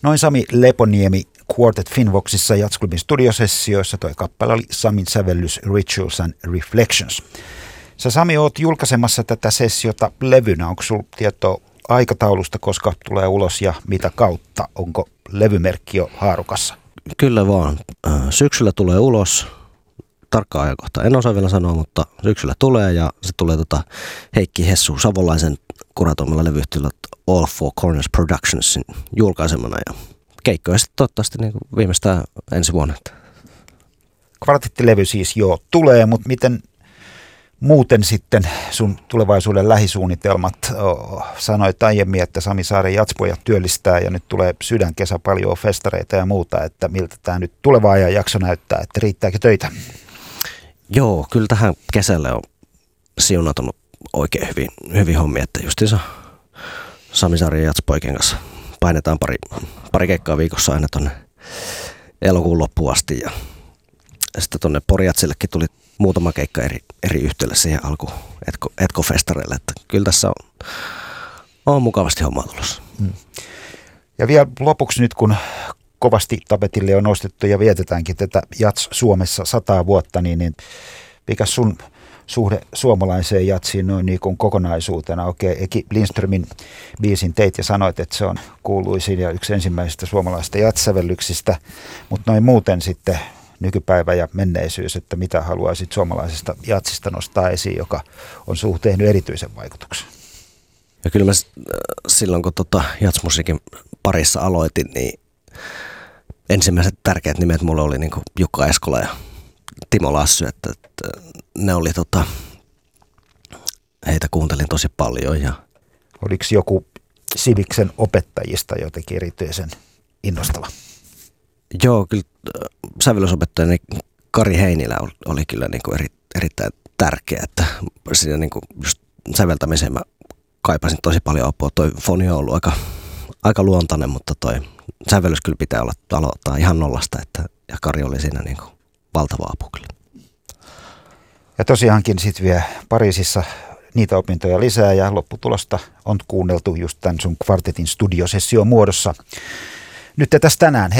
Noin Sami Leponiemi Quartet Finvoxissa Jazzklubin studiosessioissa. Toi kappale oli Samin sävellys Rituals and Reflections. Sä Sami oot julkaisemassa tätä sessiota levynä. Onko sulla tietoa aikataulusta, koska tulee ulos ja mitä kautta? Onko levymerkki jo haarukassa? Kyllä vaan. Syksyllä tulee ulos. Tarkkaa ajankohtaa en osaa vielä sanoa, mutta syksyllä tulee ja se tulee Heikki Hessu Savolaisen kuratoimella levyyhtiöllä All Four Corners Productionsin julkaisemana ja keikkoja sitten toivottavasti niin kuin viimeistään ensi vuonna. Kvartettilevy siis jo tulee, mutta miten muuten sitten sun tulevaisuuden lähisuunnitelmat? Sanoit aiemmin, että Sami Saaren Jatspojat työllistää ja nyt tulee sydänkesä, paljon festareita ja muuta, että miltä tämä nyt tuleva ajan jakso näyttää, että riittääkö töitä? Joo, kyllä tähän kesälle on siunautunut oikein hyvin hommia, että justiinsa Sami Saaren Jatspoikien kanssa painetaan pari keikkaa viikossa aina tuonne elokuun loppuun asti ja sitten tuonne Porjatsillekin tuli muutama keikka eri yhtiölle siihen alku Etkofestareille, että kyllä tässä on mukavasti hommaa tulossa. Ja vielä lopuksi nyt, kun kovasti tapetille on nostettu ja vietetäänkin tätä Jats Suomessa 100 vuotta, niin mikä sun suhde suomalaiseen jatsiin noin niin kuin kokonaisuutena? Okei, Eki Lindströmin biisin teit ja sanoit, että se on kuuluisin ja yksi ensimmäisistä suomalaisista jatssävellyksistä, mutta noin muuten sitten nykypäivä ja menneisyys, että mitä haluaisit suomalaisesta jatsista nostaa esiin, joka on suhun tehnyt erityisen vaikutuksen? Ja kyllä mä silloin, kun jatsmusiikin parissa aloitin, niin ensimmäiset tärkeät nimet mulle oli niin kuin Jukka Eskola ja Timo Lassy, että ne oli heitä kuuntelin tosi paljon. Ja oliko joku Siviksen opettajista jotenkin erityisen innostava? Joo, kyllä sävellysopettajani Kari Heinilä oli kyllä niin kuin erittäin tärkeä, että siinä niin kuin just säveltämiseen mä kaipasin tosi paljon apua. Toi foni on ollut aika luontainen, mutta toi sävellys kyllä pitää aloittaa ihan nollasta, ja Kari oli siinä niin kuin valtava apu kyllä. Ja tosiaankin sitten vielä Pariisissa niitä opintoja lisää ja lopputulosta on kuunneltu just tämän sun kvartetin studiosession muodossa. Nyt tässä tänään.